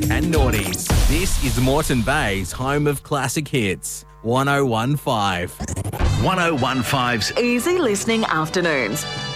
and Naughties. This is Moreton Bay's home of classic hits. 1015. 1015's Easy listening afternoons.